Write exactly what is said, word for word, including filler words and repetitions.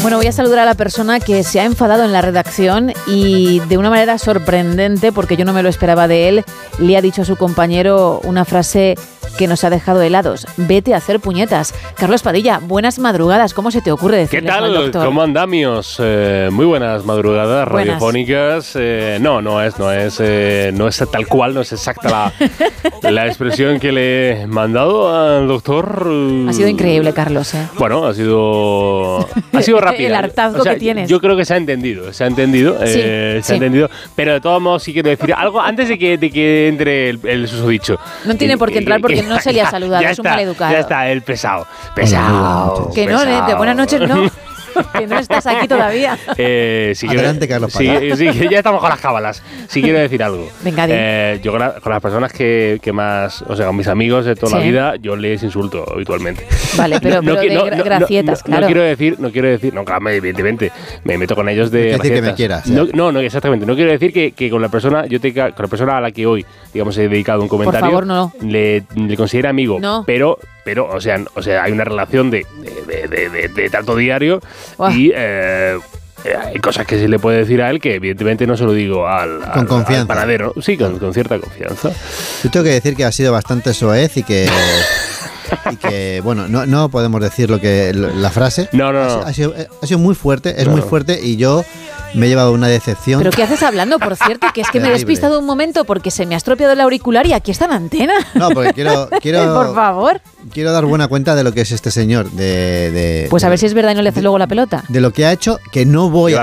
Bueno, voy a saludar a la persona que se ha enfadado en la redacción y de una manera sorprendente, porque yo no me lo esperaba de él, le ha dicho a su compañero una frase que nos ha dejado helados. Vete a hacer puñetas. Carlos Padilla, buenas madrugadas. ¿Cómo se te ocurre decirle al doctor? ¿Qué tal? ¿Cómo andamios? Eh, muy buenas madrugadas buenas. radiofónicas. Eh, no, no es, no es, eh, no es tal cual, no es exacta la, la expresión que le he mandado al doctor. Ha sido increíble, Carlos. ¿eh? Bueno, ha sido, ha sido rápido. El hartazgo o sea, que tienes. Yo creo que se ha entendido, se ha entendido, sí, eh, se sí. ha entendido. Pero de todos modos sí quiero decir algo antes de que, de que entre el, el susodicho. No tiene por qué entrar porque no se le ha saludado, ya es un está, maleducado. Ya está, el pesado. Pesado. Que no, pesado. de buenas noches no. Que no estás aquí todavía. Eh, si Adelante, quiero, Carlos. Sí, sí, ya estamos con las cábalas. Si quiero decir algo. Venga, eh, yo con, la, con las personas que, que más, o sea, con mis amigos de toda sí. la vida, yo les insulto habitualmente. Vale, pero, no, pero no, de no, gracietas, no, claro. No quiero decir, no quiero decir, no, claro, evidentemente, me meto con ellos de no gracietas. decir que me quieras. No, no, no, exactamente. No quiero decir que, que con la persona, yo te, con la persona a la que hoy, digamos, he dedicado un comentario, por favor, no. le, le considero amigo, no. pero pero o sea, o sea, hay una relación de, de, de, de, de trato diario Uah. y eh, hay cosas que se le puede decir a él que evidentemente no se lo digo al, al, con confianza. al panadero. Sí, con, con cierta confianza. Yo tengo que decir que ha sido bastante soez y que... y que, bueno, no, no podemos decir lo que la frase. No, no, no. Ha, ha, sido, ha sido muy fuerte, es no. muy fuerte y yo me he llevado una decepción. ¿Pero qué haces hablando, por cierto? Que es que me he despistado un momento porque se me ha estropeado el auricular y aquí está en antena. No, porque quiero... quiero por favor. Quiero dar buena cuenta de lo que es este señor. De, de Pues a de, ver si es verdad y no le haces de, luego la pelota. De lo que ha hecho, que no voy a